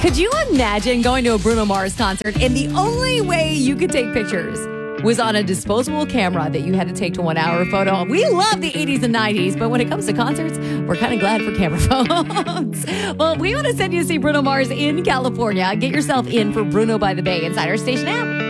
Could you imagine going to a Bruno Mars concert and the only way you could take pictures was on a disposable camera that you had to take to 1 hour photo? We love the 80s and 90s, but when it comes to concerts, we're kind of glad for camera phones. Well, we want to send you to see Bruno Mars in California. Get yourself in for Bruno by the Bay inside our station app.